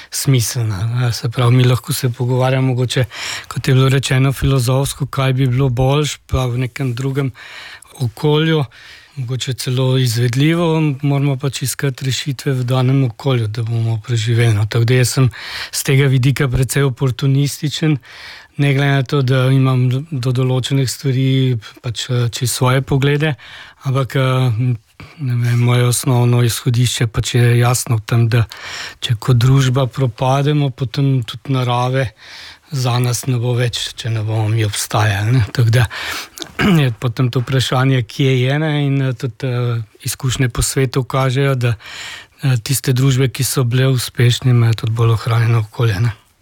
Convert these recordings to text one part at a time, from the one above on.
smiselna. Se pravi, mi lahko se pogovarjamo, mogoče, kot je bilo rečeno, filozofsko, kaj bi bilo boljš, pa v nekem drugem okolju, mogoče celo izvedljivo, moramo pač iskati rešitve v danem okolju, da bomo preživeli. Tako da jaz sem z tega vidika precej oportunističen, ne glede na to, da imam do določenih stvari pač čez svoje poglede, ampak moje osnovno izhodišče pač je jasno v tem, da če kot družba propademo, potem tudi narave za nas ne bo več, če ne bomo mi obstajali. Tako da je potem to vprašanje, kje je, in tudi izkušnje po svetu kažejo, da tiste družbe, ki so bile uspešne, imajo tudi bolj ohranjeno okolje.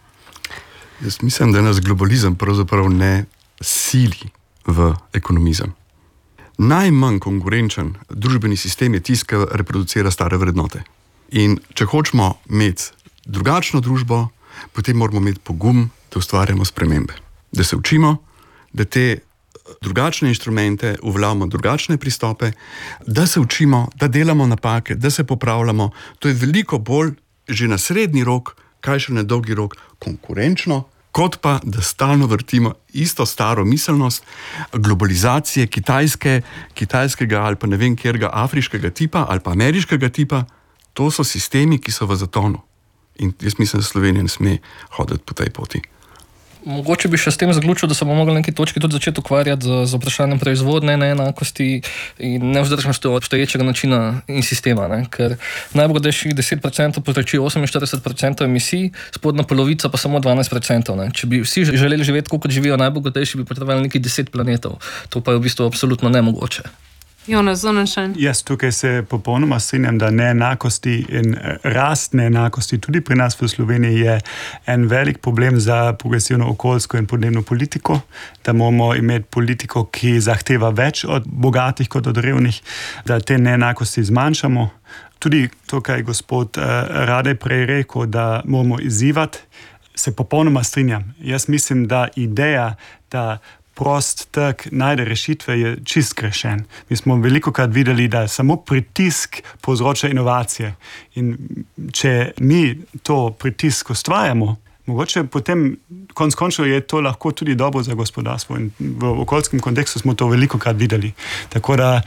Jaz mislim, da nas globalizem pravzaprav ne sili v ekonomizem. Najmanj konkurenčen družbeni sistem je tisti, ki reproducira stare vrednote. In če hočemo imeti drugačno družbo, potem moramo imeti pogum, da ustvarjamo spremembe. Da se učimo, da te drugačne inštrumente uveljavljamo, drugačne pristope, da se učimo, da delamo napake, da se popravljamo. To je veliko bolj že na srednji rok, kaj še na dolgi rok, konkurenčno, kot pa, da stalno vrtimo isto staro miselnost globalizacije kitajskega ali pa ne vem kjerga afriškega tipa ali pa ameriškega tipa. To so sistemi, ki so v zatonu. In jaz mislim, da Slovenija ne sme hoditi po tej poti. Mogoče bi še s tem zaključil, da se bomo mogli na neki točki tudi začeti ukvarjati z vprašanjem proizvodne neenakosti in nevzdržnosti obstoječega načina in sistema. Ker najbogatejših 10% povzroči 48% emisij, spodnja polovica pa samo 12%. Če bi vsi želeli živeti, kot živijo najbogatejši, bi potrebovali nekih 10 planetov. To pa je v bistvu absolutno nemogoče. Jonas Sonnenschein. Jaz tukaj se popolnoma strinjam, da neenakosti in rast neenakosti tudi pri nas v Sloveniji je en velik problem za progresivno okoljsko in podnebno politiko, da moramo imeti politiko, ki zahteva več od bogatih kot od revnih, da te neenakosti zmanjšamo. Tudi to, kar je gospod Rade prej rekel, da moramo izzivati, se popolnoma strinjam. Jaz mislim, da ideja, da prost trg najde rešitve, je čist grešen. Mi smo velikokrat videli, da samo pritisk povzroča inovacije. In če mi to pritisk ustvarjamo, mogoče potem končno je to lahko tudi dobro za gospodarstvo. In v okoljskem kontekstu smo to velikokrat videli. Tako da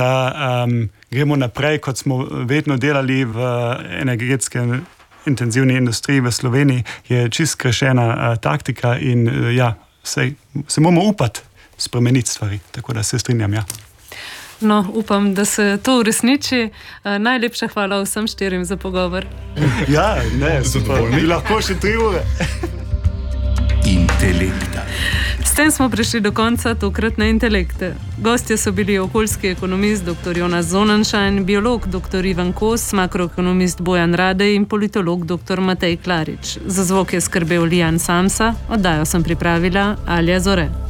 gremo naprej, kot smo vedno delali v energetske intenzivni industriji v Sloveniji, je čist grešena taktika in se moramo upati spremeniti stvari, tako da se strinjam, ja. No, upam, da se to uresniči. Najlepša hvala vsem štirim za pogovor. Ja, super, mi lahko še 3 ure. Intelekta. S tem smo prišli do konca tokratne Intelekte. Gostje so bili okoljski ekonomist dr. Jonas Sonnenschein, biolog dr. Ivan Kos, makroekonomist Bojan Radej in politolog dr. Matej Klarič. Za zvok je skrbel Lijan Samsa, oddajo sem pripravila Alja Zore.